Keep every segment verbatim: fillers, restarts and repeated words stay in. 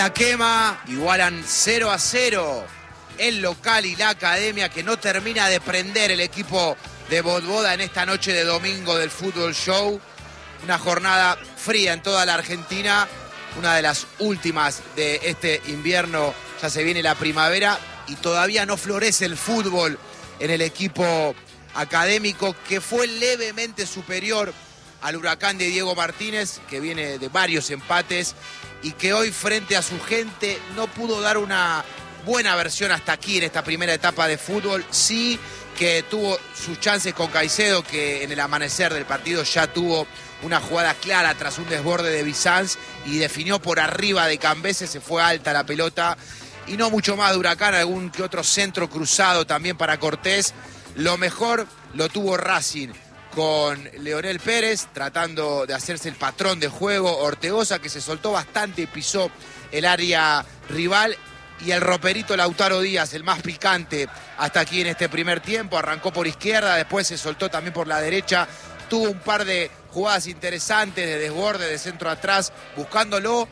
La quema, igualan cero a cero el local y la academia, que no termina de prender el equipo de Vodvoda en esta noche de domingo del Fútbol Show. Una jornada fría en toda la Argentina, una de las últimas de este invierno. Ya se viene la primavera y todavía no florece el fútbol en el equipo académico, que fue levemente superior al Huracán de Diego Martínez, que viene de varios empates y que hoy frente a su gente no pudo dar una buena versión hasta aquí en esta primera etapa de fútbol. Sí que tuvo sus chances con Caicedo, que en el amanecer del partido ya tuvo una jugada clara tras un desborde de Bizanz y definió por arriba de Cambese, se fue alta la pelota y no mucho más de Huracán, algún que otro centro cruzado también para Cortés. Lo mejor lo tuvo Racing con Leonel Pérez, tratando de hacerse el patrón de juego. Ortegoza, que se soltó bastante y pisó el área rival. Y el roperito Lautaro Díaz, el más picante hasta aquí en este primer tiempo. Arrancó por izquierda, después se soltó también por la derecha. Tuvo un par de jugadas interesantes de desborde, de centro atrás, buscándolo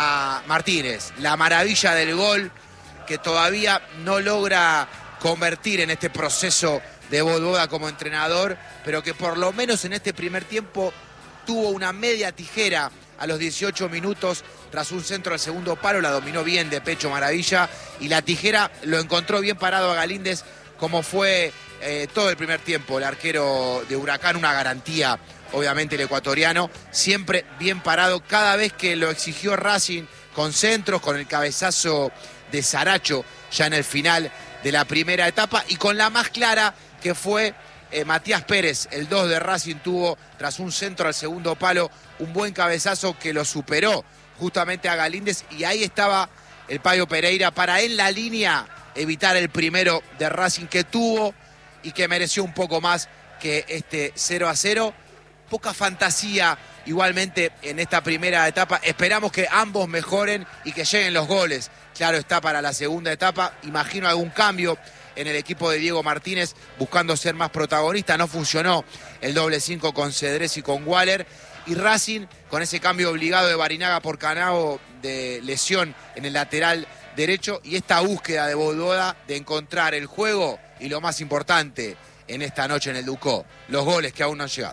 a Martínez. La maravilla del gol que todavía no logra convertir en este proceso de Vodvoda como entrenador, pero que por lo menos en este primer tiempo tuvo una media tijera a los dieciocho minutos tras un centro al segundo palo. La dominó bien de pecho, maravilla, y la tijera lo encontró bien parado a Galíndez, como fue eh, todo el primer tiempo. El arquero de Huracán, una garantía, obviamente el ecuatoriano, siempre bien parado cada vez que lo exigió Racing, con centros, con el cabezazo de Saracho ya en el final de la primera etapa, y con la más clara que fue eh, Matías Pérez, el dos de Racing, tuvo tras un centro al segundo palo un buen cabezazo que lo superó justamente a Galíndez, y ahí estaba el Payo Pereira para en la línea evitar el primero de Racing, que tuvo y que mereció un poco más que este cero a cero. Poca fantasía igualmente en esta primera etapa. Esperamos que ambos mejoren y que lleguen los goles. Claro está, para la segunda etapa. Imagino algún cambio en el equipo de Diego Martínez, buscando ser más protagonista. No funcionó el doble cinco con Cedrés y con Waller. Y Racing, con ese cambio obligado de Barinaga por Canao, de lesión en el lateral derecho, y esta búsqueda de Vodvoda de encontrar el juego y, lo más importante en esta noche en el Ducó, los goles que aún no han llegado.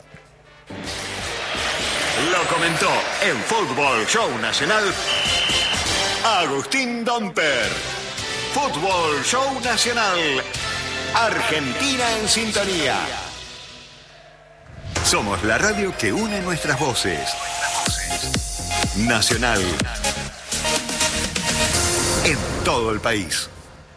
Lo comentó en Fútbol Show Nacional Agustín Domper. Fútbol Show Nacional, Argentina en sintonía. Somos la radio que une nuestras voces. Nacional. En todo el país.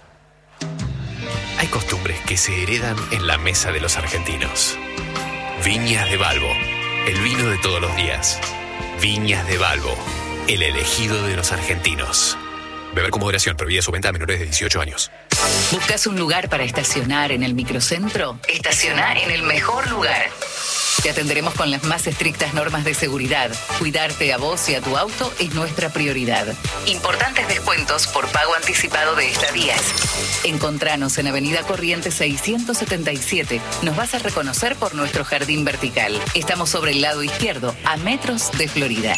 Hay costumbres que se heredan en la mesa de los argentinos. Viñas de Balbo, el vino de todos los días. Viñas de Balbo, el elegido de los argentinos. Beber con moderación, prohibida su venta a menores de dieciocho años. ¿Buscas un lugar para estacionar en el microcentro? Estaciona en el mejor lugar. Te atenderemos con las más estrictas normas de seguridad. Cuidarte a vos y a tu auto es nuestra prioridad. Importantes descuentos por pago anticipado de estadías. Encontranos en Avenida Corrientes seiscientos setenta y siete. Nos vas a reconocer por nuestro jardín vertical. Estamos sobre el lado izquierdo, a metros de Florida.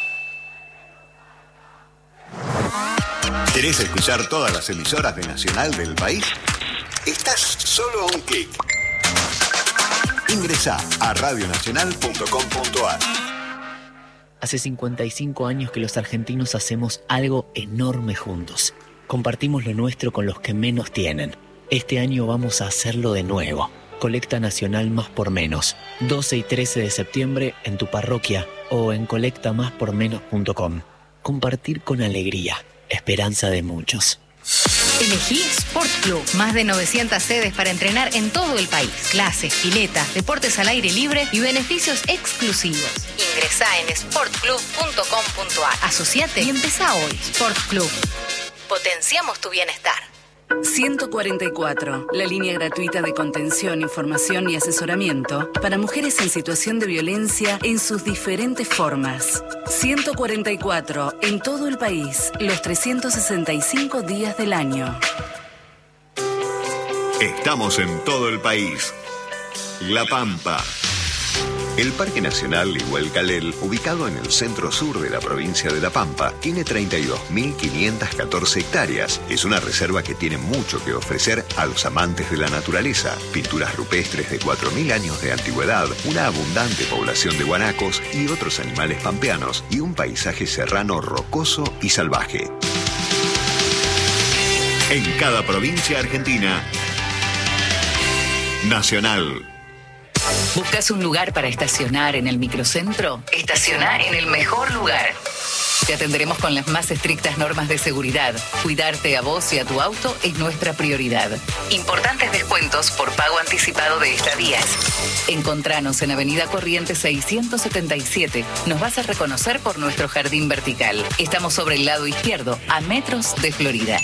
¿Querés escuchar todas las emisoras de Nacional del país? Estás solo a un clic. Ingresá a radio nacional punto com punto a r. Hace cincuenta y cinco años que los argentinos hacemos algo enorme juntos. Compartimos lo nuestro con los que menos tienen. Este año vamos a hacerlo de nuevo. Colecta Nacional Más por Menos. doce y trece de septiembre en tu parroquia o en colecta más por menos punto com. Compartir con alegría. Esperanza de muchos. Elegí Sport Club. Más de novecientas sedes para entrenar en todo el país. Clases, piletas, deportes al aire libre y beneficios exclusivos. Ingresá en sport club punto com punto a r. Asociate y empezá hoy. Sport Club. Potenciamos tu bienestar. ciento cuarenta y cuatro, la línea gratuita de contención, información y asesoramiento para mujeres en situación de violencia en sus diferentes formas. ciento cuarenta y cuatro, en todo el país, los trescientos sesenta y cinco días del año. Estamos en todo el país. La Pampa, El Parque Nacional Igualcalel, ubicado en el centro sur de la provincia de La Pampa, tiene treinta y dos mil quinientas catorce hectáreas. Es una reserva que tiene mucho que ofrecer a los amantes de la naturaleza. Pinturas rupestres de cuatro mil años de antigüedad, una abundante población de guanacos y otros animales pampeanos, y un paisaje serrano rocoso y salvaje. En cada provincia argentina, Nacional. ¿Buscas un lugar para estacionar en el microcentro? Estaciona en el mejor lugar. Te atenderemos con las más estrictas normas de seguridad. Cuidarte a vos y a tu auto es nuestra prioridad. Importantes descuentos por pago anticipado de estadías. Encontranos en Avenida Corrientes seiscientos setenta y siete. Nos vas a reconocer por nuestro jardín vertical. Estamos sobre el lado izquierdo, a metros de Florida.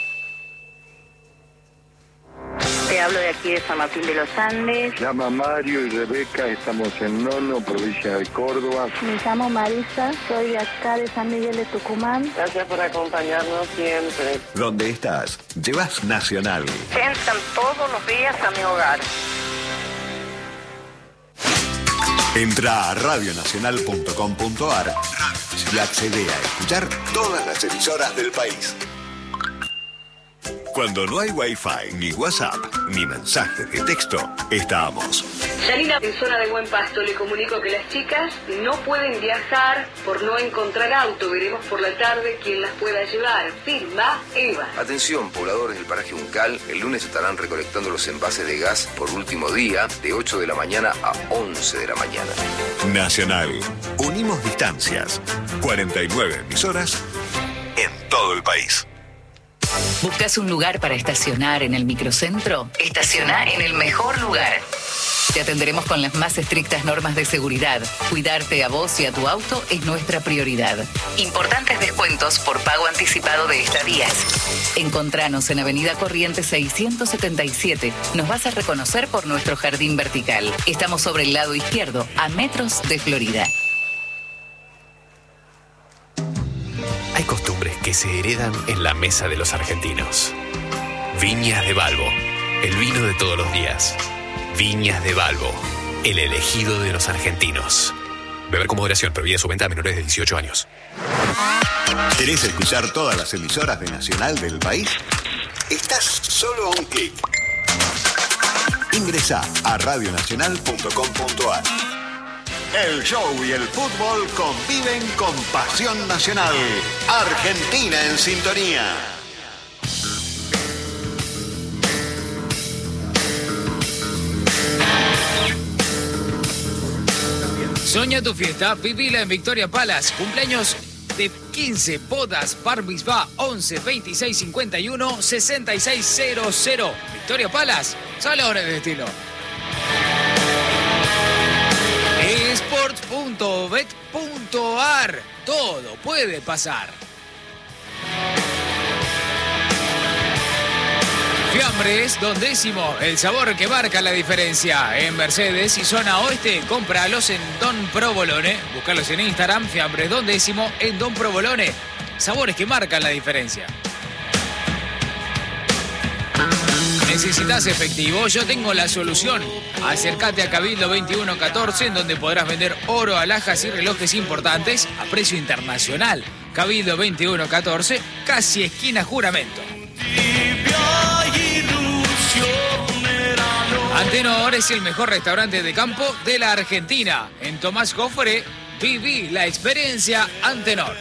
Te hablo de aquí de San Martín de los Andes. Me llama Mario y Rebeca, estamos en Nono, provincia de Córdoba. Me llamo Marisa, soy de acá de San Miguel de Tucumán. Gracias por acompañarnos siempre. ¿Dónde estás? Llevas Nacional. Entran todos los días a mi hogar. Entra a radio nacional punto com punto a r y accede a escuchar todas las emisoras del país. Cuando no hay Wi-Fi, ni WhatsApp, ni mensajes de texto, estamos. Yanina, en zona de Buen Pasto, le comunico que las chicas no pueden viajar por no encontrar auto. Veremos por la tarde quién las pueda llevar. Firma Eva. Atención, pobladores del paraje Uncal, el lunes estarán recolectando los envases de gas por último día, de ocho de la mañana a once de la mañana. Nacional. Unimos distancias. cuarenta y nueve emisoras en todo el país. ¿Buscas un lugar para estacionar en el microcentro? Estaciona en el mejor lugar. Te atenderemos con las más estrictas normas de seguridad. Cuidarte a vos y a tu auto es nuestra prioridad. Importantes descuentos por pago anticipado de estadías. Encontranos en Avenida Corrientes seiscientos setenta y siete. Nos vas a reconocer por nuestro jardín vertical. Estamos sobre el lado izquierdo, a metros de Florida. Hay costumbres que se heredan en la mesa de los argentinos. Viñas de Balbo, el vino de todos los días. Viñas de Balbo, el elegido de los argentinos. Beber con moderación, prohibida su venta a menores de dieciocho años. ¿Querés escuchar todas las emisoras de Nacional del país? Estás solo a un clic. Ingresá a radio nacional punto com punto a r. El show y el fútbol conviven con pasión nacional. Argentina en sintonía. Soña tu fiesta, vivila en Victoria Palace. Cumpleaños de quince, bodas, bar mitzvah, once, veintiséis, cincuenta y uno, sesenta y seis cero cero. Victoria Palace, salones de estilo. Sports punto bet punto a r. Todo puede pasar. Fiambres, Don Décimo, el sabor que marca la diferencia. En Mercedes y zona oeste, cómpralos en Don Provolone. Búscalos en Instagram, Fiambres Don Décimo en Don Provolone. Sabores que marcan la diferencia. ¿Necesitas efectivo? Yo tengo la solución. Acércate a Cabildo veintiuno catorce, en donde podrás vender oro, alhajas y relojes importantes a precio internacional. Cabildo veintiuno catorce, casi esquina Juramento. Antenor es el mejor restaurante de campo de la Argentina. En Tomás Jofre, viví la experiencia Antenor.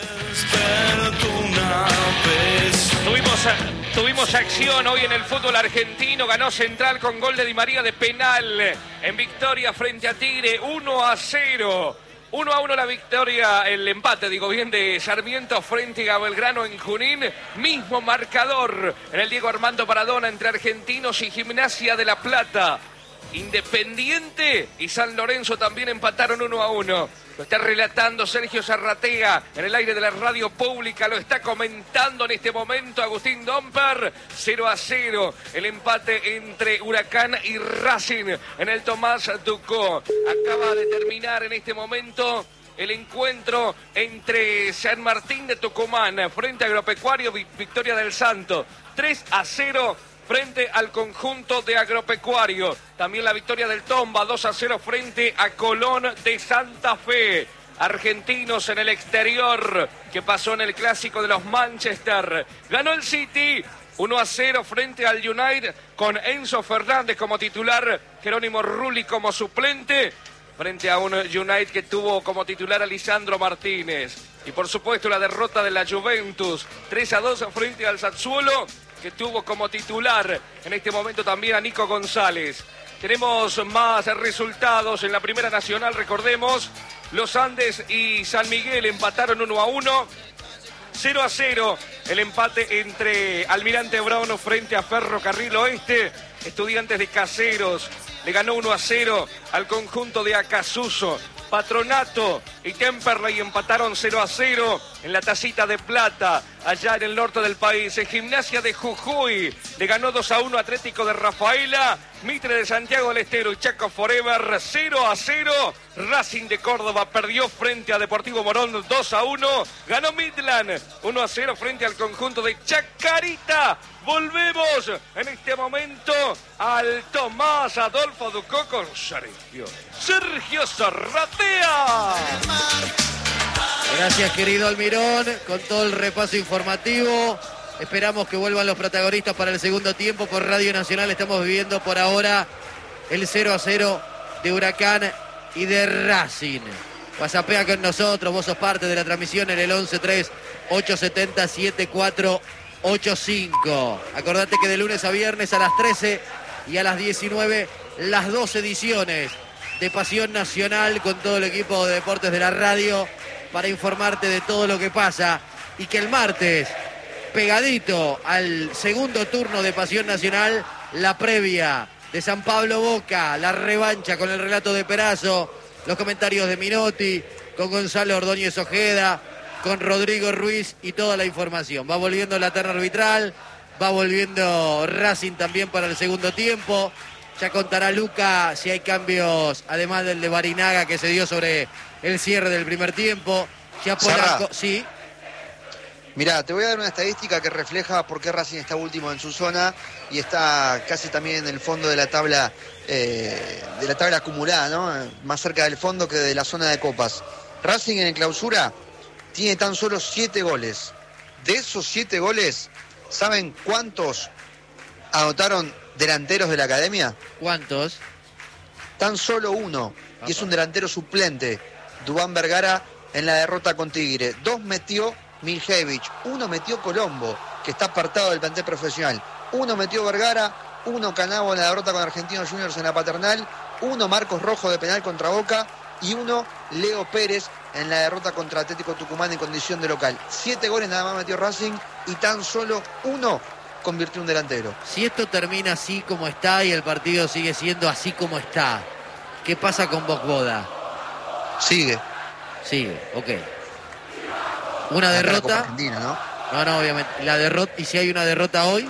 Tuvimos, tuvimos acción hoy en el fútbol argentino. Ganó Central con gol de Di María de penal en victoria frente a Tigre, uno a cero. uno a uno la victoria, el empate, digo bien, de Sarmiento frente a Belgrano en Junín. Mismo marcador en el Diego Armando Maradona entre Argentinos y Gimnasia de La Plata. Independiente y San Lorenzo también empataron uno a uno. Lo está relatando Sergio Zarratea en el aire de la radio pública. Lo está comentando en este momento Agustín Domper. cero a cero el empate entre Huracán y Racing en el Tomás Ducó. Acaba de terminar en este momento el encuentro entre San Martín de Tucumán frente a Agropecuario, victoria del Santo. tres a cero frente al conjunto de Agropecuario. También la victoria del Tomba, dos a cero frente a Colón de Santa Fe. Argentinos en el exterior, que pasó en el clásico de los Manchester. Ganó el City uno a cero frente al United con Enzo Fernández como titular, Jerónimo Rulli como suplente, frente a un United que tuvo como titular a Lisandro Martínez. Y por supuesto la derrota de la Juventus, tres a dos frente al Sassuolo, que tuvo como titular en este momento también a Nico González. Tenemos más resultados en la Primera Nacional, recordemos, Los Andes y San Miguel empataron uno a uno, cero a cero el empate entre Almirante Brown frente a Ferrocarril Oeste. Estudiantes de Caseros le ganó uno a cero al conjunto de Acasuso. Patronato y Temperley empataron cero a cero en la Tacita de Plata, allá en el norte del país. En Gimnasia de Jujuy le ganó dos a uno Atlético de Rafaela. Mitre de Santiago del Estero y Chaco Forever cero a cero. Racing de Córdoba perdió frente a Deportivo Morón dos a uno. Ganó Midland uno a cero frente al conjunto de Chacarita. Volvemos en este momento al Tomás Adolfo Ducó con Sergio. Sergio Zarratea. Gracias, querido Almirón, con todo el repaso informativo. Esperamos que vuelvan los protagonistas para el segundo tiempo. Por Radio Nacional estamos viviendo por ahora el cero a cero de Huracán y de Racing. WhatsAppea con nosotros, vos sos parte de la transmisión en el once tres ocho siete cero siete cuatro ocho cinco. Acordate que de lunes a viernes a las trece y a las diecinueve las dos ediciones de Pasión Nacional con todo el equipo de deportes de la radio para informarte de todo lo que pasa, y que el martes, pegadito al segundo turno de Pasión Nacional, la previa de San Pablo Boca, la revancha con el relato de Perazo, los comentarios de Minotti, con Gonzalo Ordóñez Ojeda, con Rodrigo Ruiz y toda la información. Va volviendo la terna arbitral, va volviendo Racing también para el segundo tiempo. Ya contará Luca si hay cambios, además del de Barinaga que se dio sobre el cierre del primer tiempo. Ya Polanco, sí. Mirá, te voy a dar una estadística que refleja por qué Racing está último en su zona y está casi también en el fondo de la tabla eh, de la tabla acumulada, ¿no? Más cerca del fondo que de la zona de copas. Racing en el clausura tiene tan solo siete goles. De esos siete goles, ¿saben cuántos anotaron delanteros de la academia? ¿Cuántos? Tan solo uno, Ajá. Y es un delantero suplente, Duván Vergara, en la derrota con Tigre. Dos metió Miljevich, uno metió Colombo, que está apartado del plantel profesional. Uno metió Vergara, uno Canavo en la derrota con Argentinos Juniors en la Paternal, uno Marcos Rojo de penal contra Boca y uno Leo Pérez en la derrota contra Atlético Tucumán en condición de local. Siete goles nada más metió Racing y tan solo uno convirtió un delantero. Si esto termina así como está y el partido sigue siendo así como está, ¿qué pasa con Bogboda? Sigue. Sigue, ok. Una Acá derrota. Argentina, ¿no? No, no, obviamente. La derrota, ¿y si hay una derrota hoy?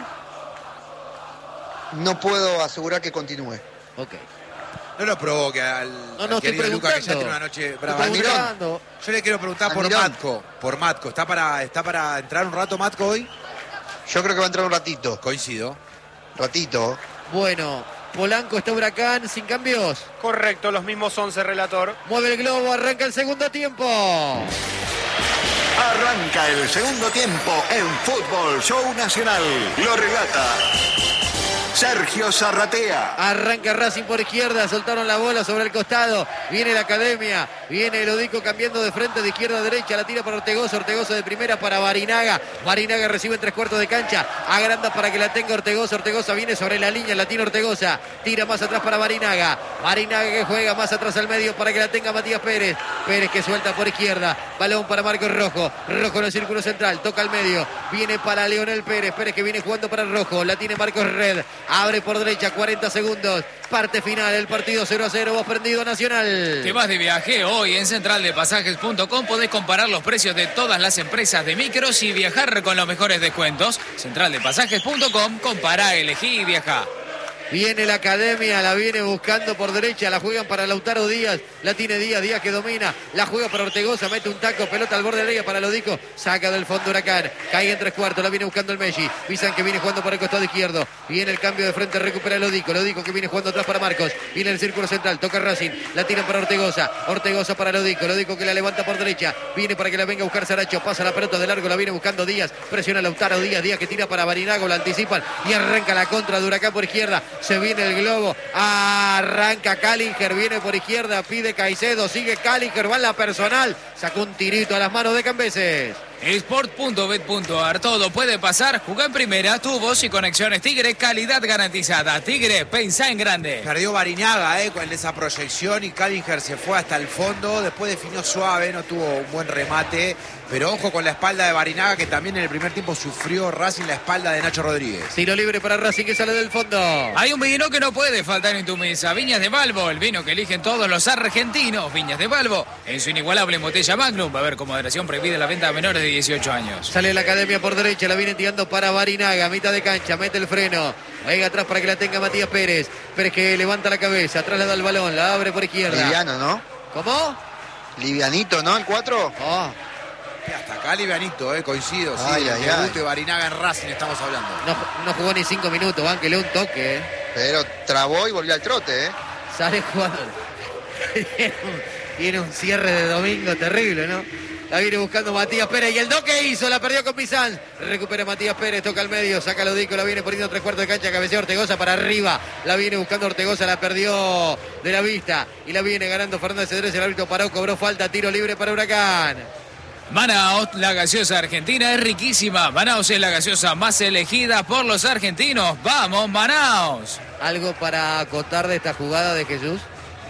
No puedo asegurar que continúe. Ok. No lo provoque al, no, no, al querido Luca, que ya tiene una noche brava. Yo le quiero preguntar por Matco. Por Matco. ¿Está para, ¿Está para entrar un rato Matco hoy? Yo creo que va a entrar un ratito. Coincido. Ratito. Bueno, Polanco está Huracán, sin cambios. Correcto, los mismos once, relator. Mueve el globo, arranca el segundo tiempo. Arranca el segundo tiempo en Fútbol Show Nacional. Lo relata Sergio Zarratea. Arranca Racing por izquierda, soltaron la bola sobre el costado. Viene la academia, viene el Odico cambiando de frente de izquierda a derecha. La tira para Ortegoza, Ortegoza de primera para Barinaga. Barinaga recibe en tres cuartos de cancha. Agranda para que la tenga Ortegoza. Ortegoza viene sobre la línea, la tira Ortegoza. Tira más atrás para Barinaga. Barinaga que juega más atrás al medio para que la tenga Matías Pérez. Pérez que suelta por izquierda. Balón para Marcos Rojo. Rojo en el círculo central, toca al medio. Viene para Leonel Pérez. Pérez que viene jugando para Rojo. La tiene Marcos Red. Abre por derecha, cuarenta segundos. Parte final, el partido cero a cero. Vos prendido Nacional. Te vas de viaje hoy en central de pasajes punto com. Podés comparar los precios de todas las empresas de micros y viajar con los mejores descuentos. central de pasajes punto com. Compará, elegí y viajá. Viene la Academia, la viene buscando por derecha, la juegan para Lautaro Díaz, la tiene Díaz, Díaz que domina, la juega para Ortegoza, mete un taco, pelota al borde del área para Lodico, saca del fondo Huracán, cae en tres cuartos, la viene buscando el Messi, Bizan que viene jugando por el costado izquierdo, viene el cambio de frente, recupera Lodico, Lodico que viene jugando atrás para Marcos, viene el círculo central, toca Racing, la tiran para Ortegoza, Ortegoza para Lodico, Lodico que la levanta por derecha, viene para que la venga a buscar Saracho, pasa la pelota de largo, la viene buscando Díaz, presiona Lautaro Díaz, Díaz que tira para Barinago, la anticipan y arranca la contra de Huracán por izquierda, se viene el globo, arranca Callinger, viene por izquierda, pide Caicedo, sigue Callinger, va en la personal, sacó un tirito a las manos de Cambeses. Sport punto bet punto ar, todo puede pasar, jugá en primera, tu voz y conexiones Tigre, calidad garantizada. Tigre, pensá en grande. Perdió Barinaga eh, con esa proyección y Callinger se fue hasta el fondo, después definió suave, no tuvo un buen remate, pero ojo con la espalda de Barinaga que también en el primer tiempo sufrió Racing la espalda de Nacho Rodríguez. Tiro libre para Racing que sale del fondo. Hay un vino que no puede faltar en tu mesa, Viñas de Balbo, el vino que eligen todos los argentinos. Viñas de Balbo, en su inigualable botella Magnum, va a haber con moderación prohibida la venta a menores de dieciocho años. Sale la Academia por derecha, la viene tirando para Barinaga, mitad de cancha, mete el freno, venga atrás para que la tenga Matías Pérez, Pérez que levanta la cabeza, atrás le da el balón, la abre por izquierda. Liviano, ¿no? ¿Cómo? Livianito, ¿no? El cuatro. Oh. Hasta acá livianito, eh, coincido, sí, ay, el ay, debut ay. de Barinaga en Racing estamos hablando. No, no jugó ni cinco minutos, bánquele un toque, eh. Pero trabó y volvió al trote, ¿eh? Sale jugando. Tiene un, tiene un cierre de domingo terrible, ¿no? La viene buscando Matías Pérez y el do que hizo, la perdió con Bizán. Recupera Matías Pérez, toca al medio, saca Lodico, la viene poniendo tres cuartos de cancha, cabecea Ortegoza para arriba. La viene buscando Ortegoza, la perdió de la vista y la viene ganando Fernández Cedrés. El árbitro paró, cobró falta, tiro libre para Huracán. Manaos, la gaseosa argentina es riquísima. Manaos es la gaseosa más elegida por los argentinos. ¡Vamos, Manaos! ¿Algo para acotar de esta jugada de Jesús?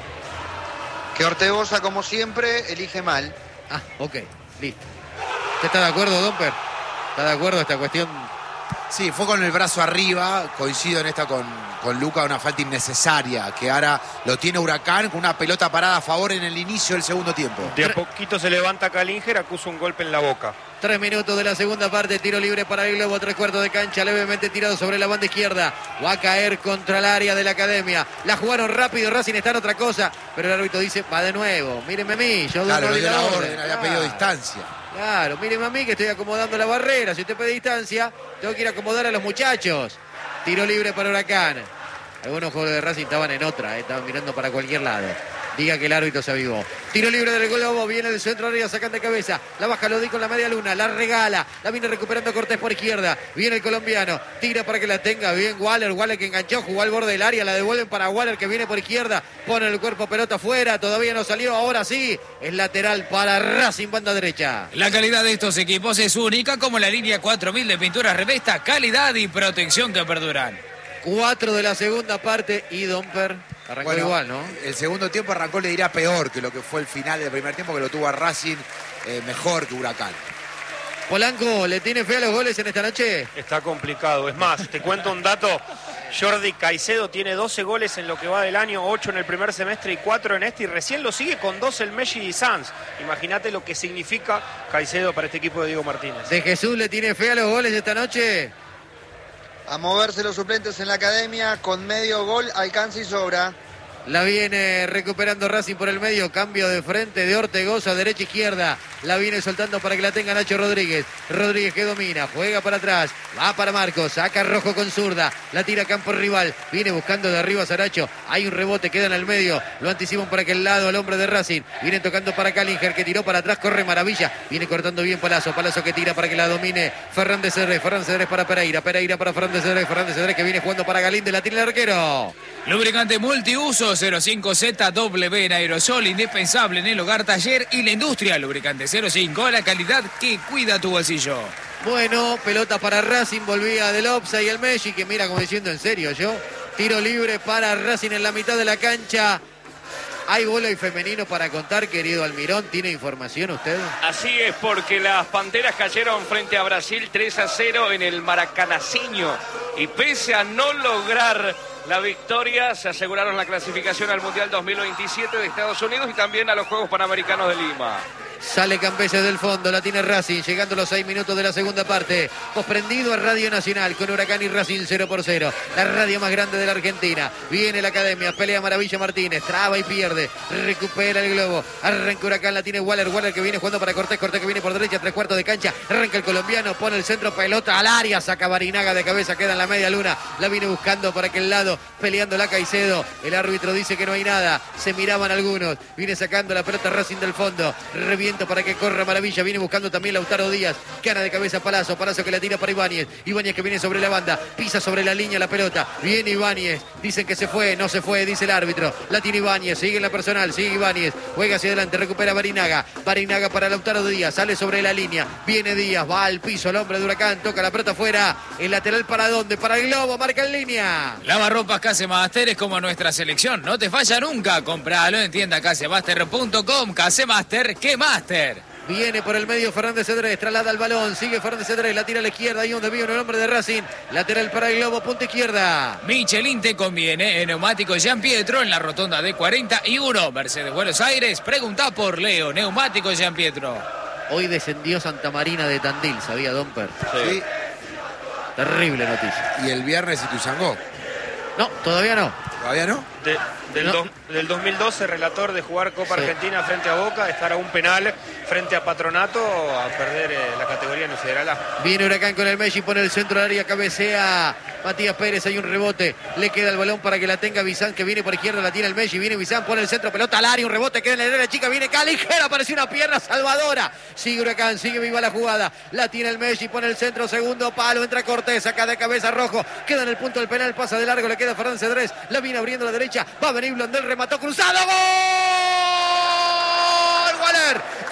Que Ortegoza, como siempre, elige mal. Ah, ok, listo. ¿Usted está de acuerdo, Domper? ¿Está de acuerdo esta cuestión? Sí, fue con el brazo arriba, coincido en esta con, con Luca, una falta innecesaria, que ahora lo tiene Huracán con una pelota parada a favor en el inicio del segundo tiempo. De a poquito se levanta Callinger, acusa un golpe en la boca. Tres minutos de la segunda parte, tiro libre para el Globo, tres cuartos de cancha, levemente tirado sobre la banda izquierda. Va a caer contra el área de la Academia. La jugaron rápido, Racing está en otra cosa, pero el árbitro dice, va de nuevo, mírenme a mí. Yo claro, doy le dio la orden, orden. había Claro. pedido distancia. Claro, mírenme a mí que estoy acomodando la barrera. Si usted pide distancia, tengo que ir a acomodar a los muchachos. Tiro libre para Huracán. Algunos jugadores de Racing estaban en otra, eh, estaban mirando para cualquier lado. Diga que el árbitro se avivó. Tiro libre del Globo, viene del centro arriba, sacan de cabeza. La baja Lodico en la media luna, la regala. La viene recuperando Cortés por izquierda. Viene el colombiano, tira para que la tenga. Bien Waller, Waller que enganchó, jugó al borde del área. La devuelven para Waller que viene por izquierda. Pone el cuerpo pelota afuera, todavía no salió. Ahora sí, es lateral para Racing, banda derecha. La calidad de estos equipos es única, como la línea cuatro mil de pinturas Revesta, calidad y protección que perduran. Cuatro de la segunda parte y Domper arrancó Bueno, igual, ¿no? El segundo tiempo arrancó, le dirá peor que lo que fue el final del primer tiempo, que lo tuvo a Racing eh, mejor que Huracán. Polanco, ¿le tiene fe a los goles en esta noche? Está complicado. Es más, te cuento un dato. Jordi Caicedo tiene doce goles en lo que va del año, ocho en el primer semestre y cuatro en este, y recién lo sigue con dos el Messi y Sanz. Imagínate lo que significa Caicedo para este equipo de Diego Martínez. ¿De Jesús le tiene fe a los goles esta noche? A moverse los suplentes en la Academia, con medio gol, alcanza y sobra. La viene recuperando Racing por el medio, cambio de frente de Ortegoza, derecha-izquierda. La viene soltando para que la tenga Nacho Rodríguez. Rodríguez que domina, juega para atrás, va para Marcos, saca Rojo con zurda, la tira a campo rival, viene buscando de arriba a Saracho. Hay un rebote, queda en el medio, lo anticipan por aquel lado el hombre de Racing. Viene tocando para Callinger que tiró para atrás, corre maravilla, viene cortando bien Palazzo, Palazzo que tira para que la domine Fernández Cedrés, Fernández Cedrés para Pereira, Pereira para Fernández Cedrés, Fernández Cedrés que viene jugando para Galíndez, la tira el arquero. Lubricante multiuso cero cinco Z W en aerosol, indispensable en el hogar, taller y la industria. Lubricante cero cinco, la calidad que cuida tu bolsillo. Bueno, pelota para Racing, volvía del offside y el Messi que mira como diciendo en serio yo. Tiro libre para Racing en la mitad de la cancha. ¿Hay vóley femenino para contar, querido Almirón? ¿Tiene información usted? Así es, porque las Panteras cayeron frente a Brasil tres a cero en el Maracanacinho. Y pese a no lograr la victoria, se aseguraron la clasificación al Mundial dos mil veintisiete de Estados Unidos y también a los Juegos Panamericanos de Lima. Sale Campese del fondo, la tiene Racing, llegando los seis minutos de la segunda parte. Posprendido a Radio Nacional con Huracán y Racing cero por cero. La radio más grande de la Argentina. Viene la Academia, pelea Maravilla Martínez, traba y pierde. Recupera el globo. Arranca Huracán, la tiene Waller. Waller que viene jugando para Cortés. Cortés que viene por derecha, tres cuartos de cancha. Arranca el colombiano, pone el centro, pelota al área. Saca Barinaga de cabeza, queda en la media luna. La viene buscando por aquel lado, peleando la Caicedo. El árbitro dice que no hay nada. Se miraban algunos. Viene sacando la pelota Racing del fondo. Revienta para que corra Maravilla, viene buscando también Lautaro Díaz, gana de cabeza Palazzo, Palazzo que la tira para Ibáñez, Ibáñez que viene sobre la banda, pisa sobre la línea la pelota, viene Ibáñez, dicen que se fue, no se fue, dice el árbitro, la tiene Ibáñez, sigue en la personal, sigue Ibáñez, juega hacia adelante, recupera Barinaga, Barinaga para Lautaro Díaz, sale sobre la línea, viene Díaz, va al piso, el hombre de Huracán, toca la pelota afuera, el lateral para dónde, para el globo, marca en línea. Lavarropas Casemaster es como nuestra selección, no te falla nunca, compralo en tienda casemaster punto com, Casemaster, ¿qué más? Viene por el medio Fernández Cedrés, traslada el balón, sigue Fernández Cedrés, la tira a la izquierda, ahí donde viene el hombre de Racing, lateral para el globo, punta izquierda. Michelin te conviene, en neumáticos Gian Pietro, en la rotonda de cuarenta y uno, Mercedes Buenos Aires, pregunta por Leo, neumáticos Gian Pietro. Hoy descendió Santa Marina de Tandil, ¿sabía, Domper? Sí. Terrible noticia. ¿Y el viernes Ituzaingó? No, todavía no. ¿Todavía no? De, del, No. do, del dos mil doce, relator de jugar Copa Sí. Argentina frente a Boca, estar a un penal frente a Patronato a perder eh, la categoría en el Federal A. Viene Huracán con el Messi, pone el centro del área, cabecea Matías Pérez, hay un rebote, le queda el balón para que la tenga Bizán, que viene por izquierda, la tiene el Messi, viene Bizán, pone el centro, pelota al área, un rebote, queda en la área chica, viene Caligera, apareció una pierna salvadora, sigue Huracán, sigue viva la jugada, la tiene el Messi, pone el centro, segundo palo, entra Cortés, saca de cabeza Rojo, queda en el punto del penal, pasa de largo, le queda Fernández Cedrés, la viene abriendo a la derecha, va a venir Blondel, remató cruzado, ¡gol! Waller,